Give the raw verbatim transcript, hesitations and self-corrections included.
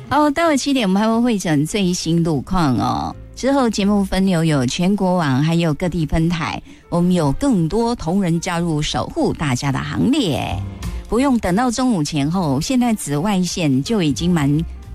哦，待会七点我们还会会诊最新路况哦。之后节目分流有全国网，还有各地分台，我们有更多同仁加入守护大家的行列，不用等到中午前后，现在紫外线就已经蛮